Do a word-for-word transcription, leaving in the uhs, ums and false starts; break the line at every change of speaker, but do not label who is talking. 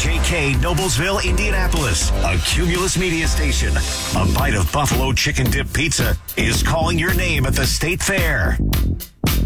J K, Noblesville, Indianapolis, a Cumulus media station. A bite of buffalo chicken dip pizza is calling your name at the State Fair.